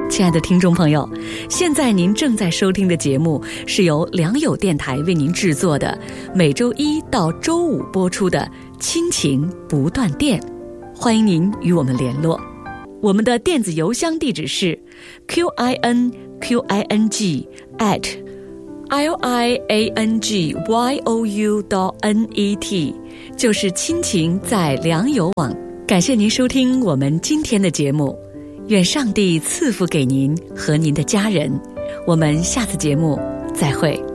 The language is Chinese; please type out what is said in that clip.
亲爱的听众朋友，现在您正在收听的节目是由良友电台为您制作的，每周一到周五播出的亲情不断电。欢迎您与我们联络，我们的电子邮箱地址是 QINQING@liangyou.net， 就是亲情在良友网。感谢您收听我们今天的节目，愿上帝赐福给您和您的家人，我们下次节目再会。